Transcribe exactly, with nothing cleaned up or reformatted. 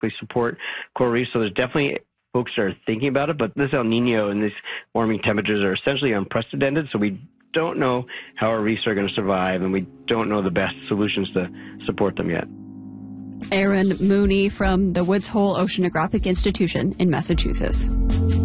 directly support coral reefs. So there's definitely folks that are thinking about it, but this El Nino and these warming temperatures are essentially unprecedented, so we don't know how our reefs are going to survive, and we don't know the best solutions to support them yet. Aaron Mooney from the Woods Hole Oceanographic Institution in Massachusetts.